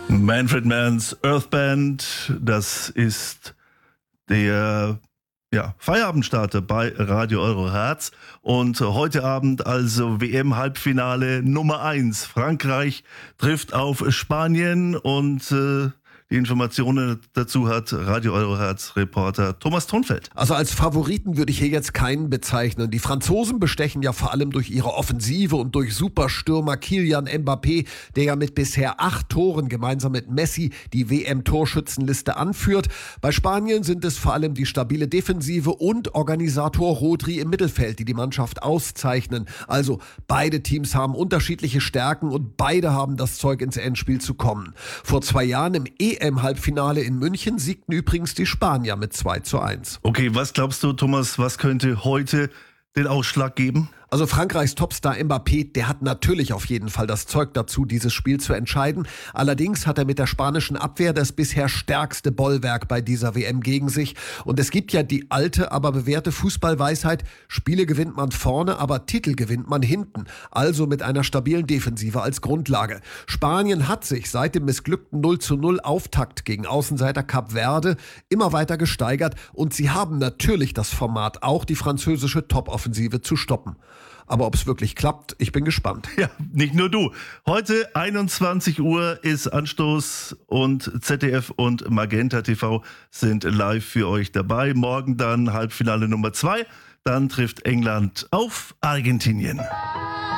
Manfred Mann's Earth Band, das ist der Feierabendstarter bei Radio Eurohertz. Und heute Abend also WM-Halbfinale Nummer 1. Frankreich trifft auf Spanien und die Informationen dazu hat Radio Eurohertz-Reporter Thomas Thunfeld. Also als Favoriten würde ich hier jetzt keinen bezeichnen. Die Franzosen bestechen ja vor allem durch ihre Offensive und durch Superstürmer Kylian Mbappé, der ja mit bisher 8 Toren gemeinsam mit Messi die WM-Torschützenliste anführt. Bei Spanien sind es vor allem die stabile Defensive und Organisator Rodri im Mittelfeld, die die Mannschaft auszeichnen. Also beide Teams haben unterschiedliche Stärken und beide haben das Zeug, ins Endspiel zu kommen. Vor 2 Jahren im EM-Halbfinale in München siegten übrigens die Spanier mit 2:1. Okay, was glaubst du, Thomas, was könnte heute den Ausschlag geben? Also Frankreichs Topstar Mbappé, der hat natürlich auf jeden Fall das Zeug dazu, dieses Spiel zu entscheiden. Allerdings hat er mit der spanischen Abwehr das bisher stärkste Bollwerk bei dieser WM gegen sich. Und es gibt ja die alte, aber bewährte Fußballweisheit: Spiele gewinnt man vorne, aber Titel gewinnt man hinten. Also mit einer stabilen Defensive als Grundlage. Spanien hat sich seit dem missglückten 0:0 Auftakt gegen Außenseiter Kap Verde immer weiter gesteigert. Und sie haben natürlich das Format, auch die französische Top-Offensive zu stoppen. Aber ob es wirklich klappt, ich bin gespannt. Ja, nicht nur du. Heute 21 Uhr ist Anstoß und ZDF und Magenta TV sind live für euch dabei. Morgen dann Halbfinale Nummer 2. Dann trifft England auf Argentinien.